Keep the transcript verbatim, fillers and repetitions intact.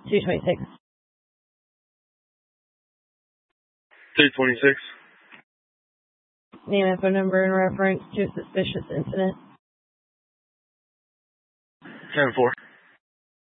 two twenty-six. two twenty-six. Name and phone number in reference to a suspicious incident. ten four.